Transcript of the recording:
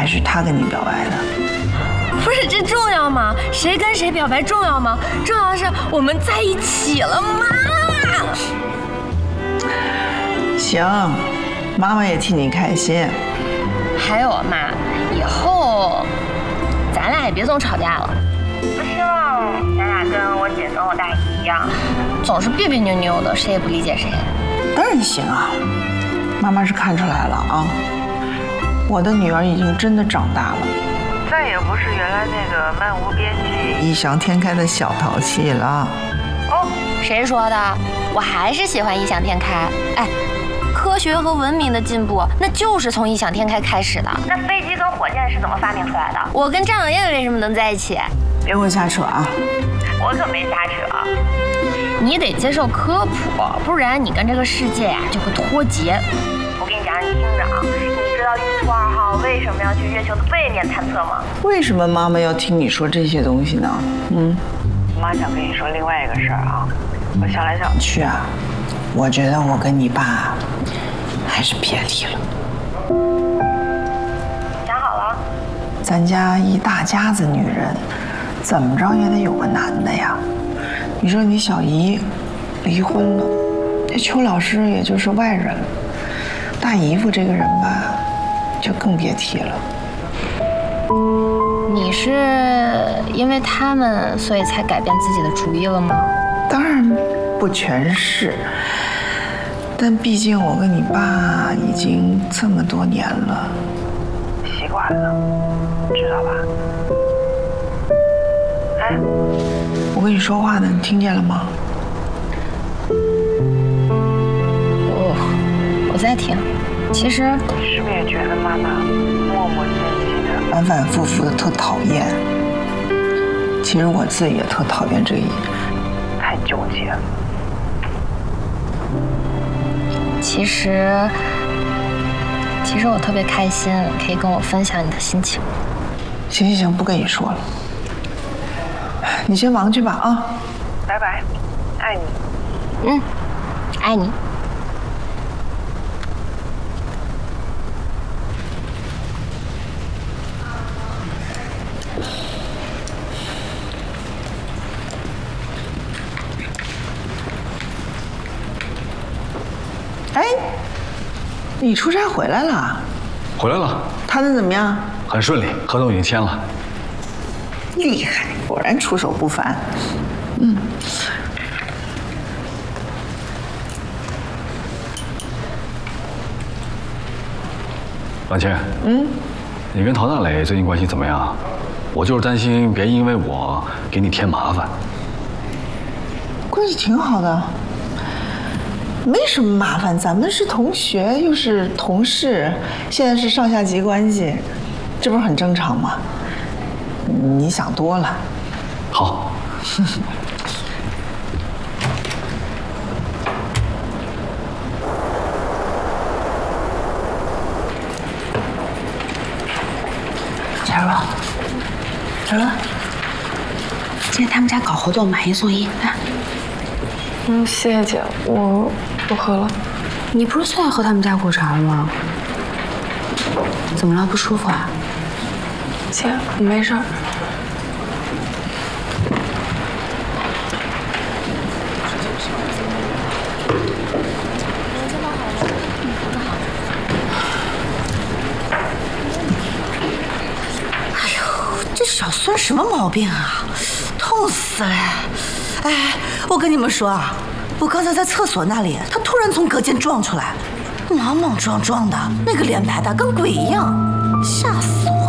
还是他跟你表白的？ 不是，这重要吗？谁跟谁表白重要吗？重要的是我们在一起了，妈。 行，妈妈也替你开心。 还有啊，妈，以后咱俩也别总吵架了。不希望咱俩跟我姐跟我大姨一样，总是别别扭扭的，谁也不理解谁。 当然行啊，妈妈是看出来了啊，我的女儿已经真的长大了，再也不是原来那个漫无边际、异想天开的小淘气了。 哦，谁说的？我还是喜欢异想天开。哎，科学和文明的进步，那就是从异想天开开始的。那飞机跟火箭是怎么发明出来的？我跟张小燕为什么能在一起？ 别给我瞎扯啊！ 我可没瞎扯。你得接受科普，不然你跟这个世界呀就会脱节。我跟你讲，你听着啊，你知道玉兔2号为什么要去月球的背面探测吗？ 为什么妈妈要听你说这些东西呢？ 妈想跟你说另外一个事儿啊，我想来想去啊， 我觉得我跟你爸还是别离了。 想好了？ 咱家一大家子女人，怎么着也得有个男的呀。你说你小姨离婚了，这邱老师也就是外人了，大姨夫这个人吧，就更别提了。 你是因为他们所以才改变自己的主意了吗？ 当然不全是，但毕竟我跟你爸已经这么多年了， 习惯了，知道吧？哎， 我跟你说话呢，你听见了吗？ 我在听。其实你是不是也觉得妈妈磨磨唧唧的、 反反复复的特讨厌？其实我自己也特讨厌这一， 太纠结了。 其实我特别开心，可以跟我分享你的心情。 行，不跟你说了，你先忙去吧啊！ 拜拜，爱你。 爱你。 哎，你出差回来了？ 回来了。 谈得怎么样？ 很顺利，合同已经签了。 厉害，果然出手不凡。 婉倩，你跟陶大磊最近关系怎么样？我就是担心别因为我给你添麻烦。 关系挺好的，没什么麻烦。咱们是同学，又是同事，现在是上下级关系，这不是很正常吗？你想多了。 好。 小罗，今天他们家搞活动，买1送1，来。 谢谢姐，我不喝了。 你不是最爱喝他们家果茶了吗？怎么了？不舒服啊？ 姐，我没事儿。 这小孙什么毛病啊？痛死了！哎，我跟你们说啊，我刚才在厕所那里，他突然从隔间撞出来，莽莽撞撞的，那个脸白的跟鬼一样，吓死我